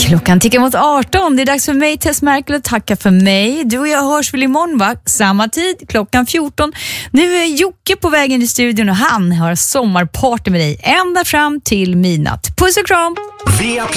Klockan tickar mot 18. Det är dags för mig, Tess Merkel, att tacka för mig. Du och jag hörs väl imorgon, va? Samma tid, klockan 14. Nu är Jocke på vägen i studion och han har sommarparty med dig ända fram till midnatt. Puss och kram!